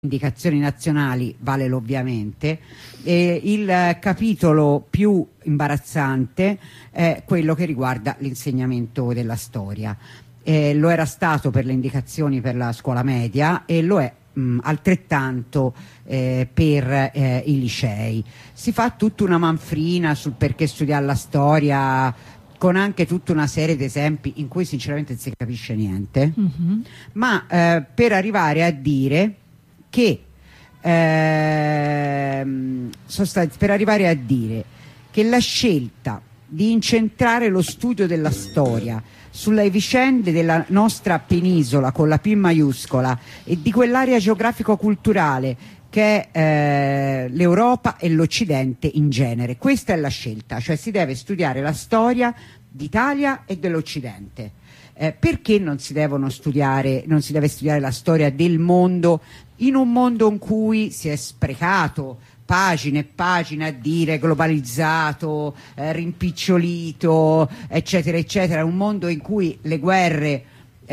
indicazioni nazionali vale l'ovviamente, il capitolo più imbarazzante è quello che riguarda l'insegnamento della storia. Lo era stato per le indicazioni per la scuola media e lo è altrettanto per i licei. Si fa tutta una manfrina sul perché studiare la storia, con anche tutta una serie di esempi in cui sinceramente non si capisce niente, ma per arrivare a dire che la scelta di incentrare lo studio della storia sulle vicende della nostra penisola con la P maiuscola e di quell'area geografico-culturale che è l'Europa e l'Occidente in genere, questa è la scelta, cioè si deve studiare la storia d'Italia e dell'Occidente. Perché non si deve studiare la storia del mondo in un mondo in cui si è sprecato pagine e pagine a dire globalizzato, rimpicciolito, eccetera eccetera, un mondo in cui le guerre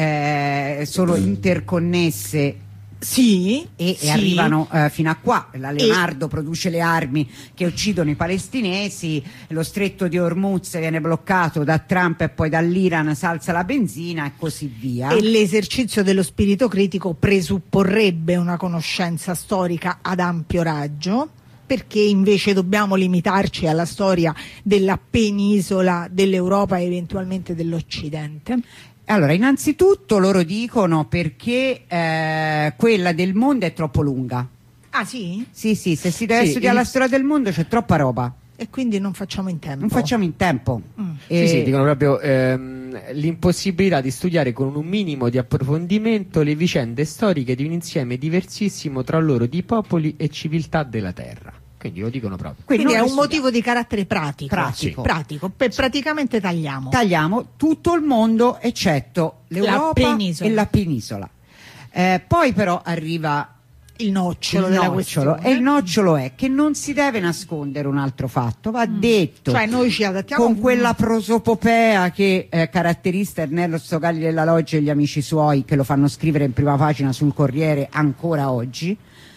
sono interconnesse. Sì, e arrivano fino a qua. La Leonardo produce le armi che uccidono i palestinesi, lo stretto di Hormuz viene bloccato da Trump e poi dall'Iran salza la benzina e così via. E l'esercizio dello spirito critico presupporrebbe una conoscenza storica ad ampio raggio. Perché invece dobbiamo limitarci alla storia della penisola, dell'Europa e eventualmente dell'Occidente? Allora, innanzitutto loro dicono perché quella del mondo è troppo lunga. Ah sì? Sì, se si deve studiare la storia del mondo c'è troppa roba. E quindi non facciamo in tempo. Non facciamo in tempo. Sì, dicono proprio l'impossibilità di studiare con un minimo di approfondimento le vicende storiche di un insieme diversissimo tra loro di popoli e civiltà della terra. Quindi lo dicono proprio. Quindi è un motivo di carattere pratico. Pratico. Praticamente tagliamo. Tagliamo tutto il mondo eccetto l'Europa e la penisola. Poi però arriva il nocciolo della questione. E il nocciolo è che non si deve nascondere un altro fatto, va detto. Cioè noi ci adattiamo con quella prosopopea che caratterizza Ernesto Galli della Loggia e gli amici suoi, che lo fanno scrivere in prima pagina sul Corriere ancora oggi,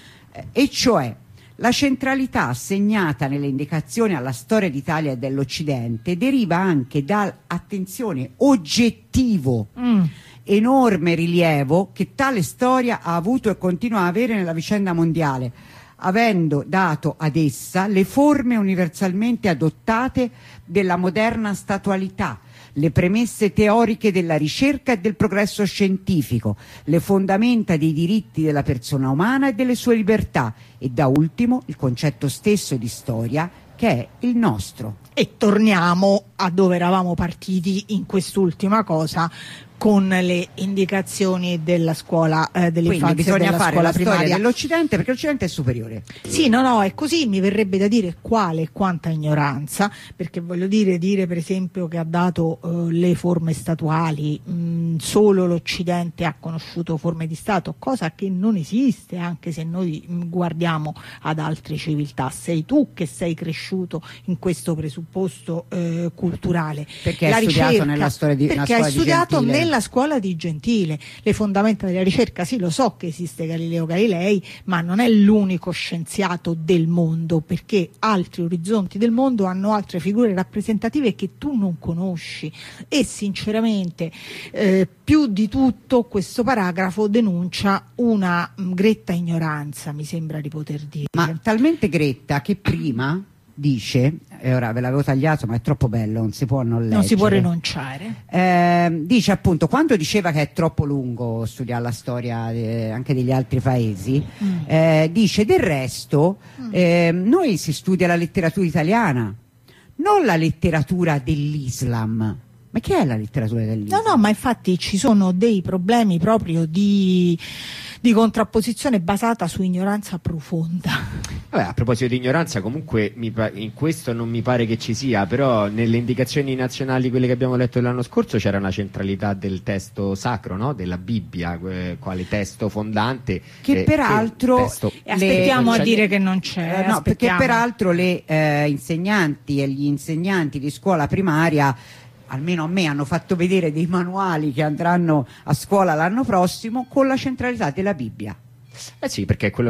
e cioè la centralità assegnata nelle indicazioni alla storia d'Italia e dell'Occidente deriva anche da, attenzione, oggettivo, enorme rilievo che tale storia ha avuto e continua a avere nella vicenda mondiale, avendo dato ad essa le forme universalmente adottate della moderna statualità, le premesse teoriche della ricerca e del progresso scientifico, le fondamenta dei diritti della persona umana e delle sue libertà e da ultimo il concetto stesso di storia che è il nostro. E torniamo a dove eravamo partiti in quest'ultima cosa, con le indicazioni della scuola dell'infanzia. Quindi bisogna fare la primaria storia dell'Occidente perché l'Occidente è superiore. Sì, no, è così. Mi verrebbe da dire quale e quanta ignoranza, perché voglio dire per esempio che ha dato le forme statuali, solo l'Occidente ha conosciuto forme di Stato, cosa che non esiste anche se noi guardiamo ad altre civiltà. Sei tu che sei cresciuto in questo presupposto culturale. Perché hai studiato nella storia di perché hai studiato nella scuola di Gentile, le fondamenta della ricerca. Sì, lo so che esiste Galileo Galilei, ma non è l'unico scienziato del mondo, perché altri orizzonti del mondo hanno altre figure rappresentative che tu non conosci. E sinceramente più di tutto questo paragrafo denuncia una gretta ignoranza, mi sembra di poter dire. Ma talmente gretta che prima dice, e ora ve l'avevo tagliato ma è troppo bello, non si può non leggere. Non si può rinunciare. Dice appunto, quando diceva che è troppo lungo studiare la storia anche degli altri paesi, dice del resto noi si studia la letteratura italiana, non la letteratura dell'Islam. Ma che è la letteratura dell'Islam? No, ma infatti ci sono dei problemi proprio di contrapposizione basata su ignoranza profonda. Vabbè, a proposito di ignoranza, comunque in questo non mi pare che ci sia, però nelle indicazioni nazionali, quelle che abbiamo letto l'anno scorso, c'era una centralità del testo sacro, no? Della Bibbia, quale testo fondante. Che peraltro aspettiamo a dire che non c'è. No, perché peraltro le insegnanti e gli insegnanti di scuola primaria, almeno a me, hanno fatto vedere dei manuali che andranno a scuola l'anno prossimo con la centralità della Bibbia. Eh sì, perché è quello